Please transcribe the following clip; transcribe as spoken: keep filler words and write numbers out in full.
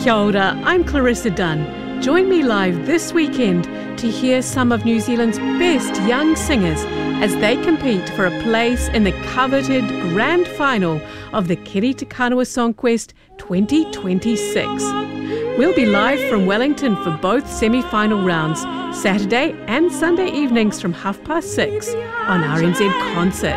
Kia ora, I'm Clarissa Dunn. Join me live this weekend to hear some of New Zealand's best young singers as they compete for a place in the coveted grand final of the Kiri Te Kanawa Song Quest twenty twenty-six. We'll be live from Wellington for both semi-final rounds, Saturday and Sunday evenings from half past six on R N Z Concert.